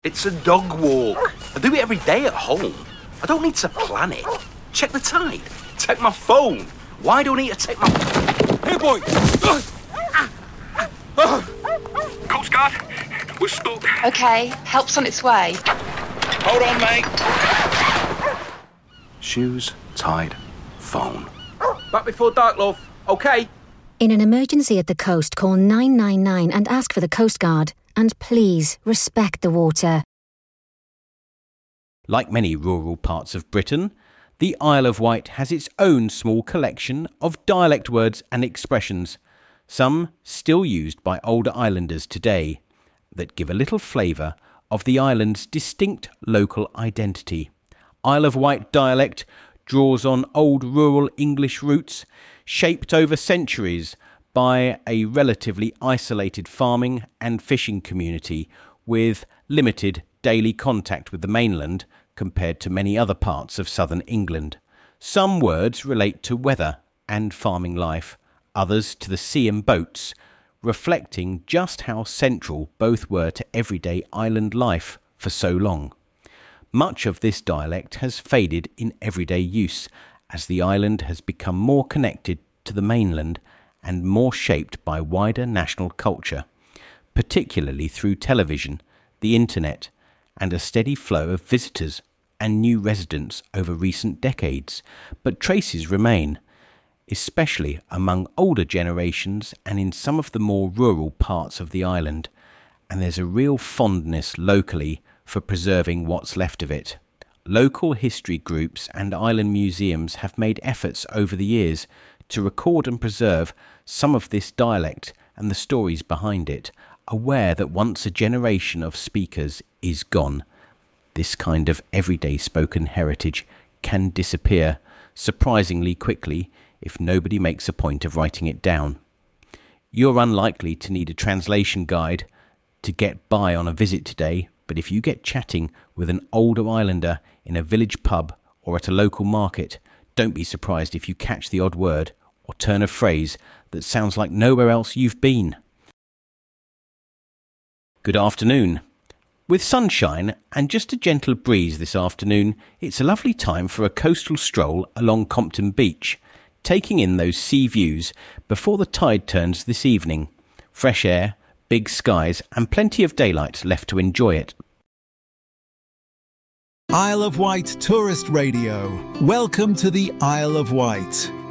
It's a dog walk. I do it every day at home. I don't need to plan it. Check the tide. Take my phone. Why do I need to take my... Hey, boy! Coast Guard, we're stuck. OK, help's on its way. Hold on, mate. Shoes, tide, phone. Back before dark, love. OK? In an emergency at the coast, call 999 and ask for the Coast Guard. And please, respect the water. Like many rural parts of Britain, the Isle of Wight has its own small collection of dialect words and expressions, some still used by older islanders today, that give a little flavour of the island's distinct local identity. Isle of Wight dialect draws on old rural English roots, shaped over centuries by a relatively isolated farming and fishing community with limited daily contact with the mainland compared to many other parts of southern England. Some words relate to weather and farming life, others to the sea and boats, reflecting just how central both were to everyday island life for so long. Much of this dialect has faded in everyday use as the island has become more connected to the mainland and more shaped by wider national culture, particularly through television, the internet, and a steady flow of visitors and new residents over recent decades. But traces remain, especially among older generations and in some of the more rural parts of the island, and there's a real fondness locally for preserving what's left of it. Local history groups and island museums have made efforts over the years to record and preserve some of this dialect and the stories behind it, aware that once a generation of speakers is gone, this kind of everyday spoken heritage can disappear surprisingly quickly if nobody makes a point of writing it down. You're unlikely to need a translation guide to get by on a visit today, but if you get chatting with an older islander in a village pub or at a local market, don't be surprised if you catch the odd word or turn a phrase that sounds like nowhere else you've been. Good afternoon. With sunshine and just a gentle breeze this afternoon, it's a lovely time for a coastal stroll along Compton Beach, taking in those sea views before the tide turns this evening. Fresh air, big skies and plenty of daylight left to enjoy it. Isle of Wight Tourist Radio. Welcome to the Isle of Wight.